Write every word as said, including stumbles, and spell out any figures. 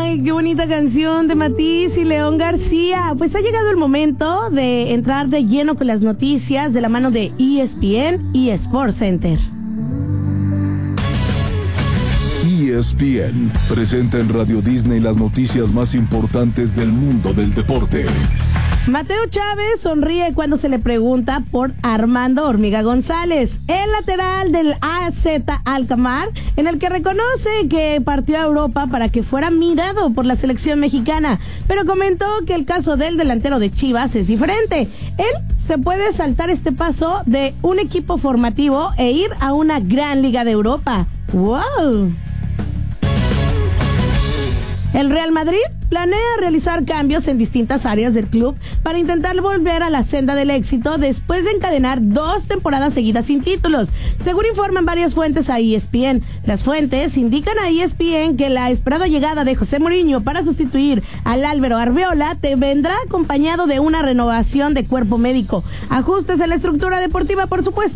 Ay, qué bonita canción de Matiz y León García. Pues ha llegado el momento de entrar de lleno con las noticias de la mano de E S P N y Sports Center. E S P N presenta en Radio Disney las noticias más importantes del mundo del deporte. Mateo Chávez sonríe cuando se le pregunta por Armando Hormiga González, el lateral del A Z Alkmaar, en el que reconoce que partió a Europa para que fuera mirado por la selección mexicana, pero comentó que el caso del delantero de Chivas es diferente. Él se puede saltar este paso de un equipo formativo e ir a una gran liga de Europa. ¡Wow! El Real Madrid planea realizar cambios en distintas áreas del club para intentar volver a la senda del éxito después de encadenar dos temporadas seguidas sin títulos, según informan varias fuentes a E S P N. Las fuentes indican a E S P N que la esperada llegada de José Mourinho para sustituir al Álvaro Arbeola te vendrá acompañado de una renovación de cuerpo médico, ajustes en la estructura deportiva, por supuesto,